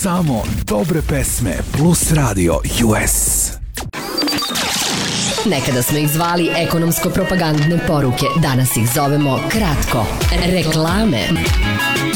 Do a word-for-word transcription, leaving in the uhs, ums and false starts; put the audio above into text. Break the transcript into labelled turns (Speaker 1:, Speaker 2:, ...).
Speaker 1: Samo dobre pesme plus radio U S.
Speaker 2: Nekada smo ih zvali ekonomsko-propagandne poruke, danas ih zovemo kratko. Reklame.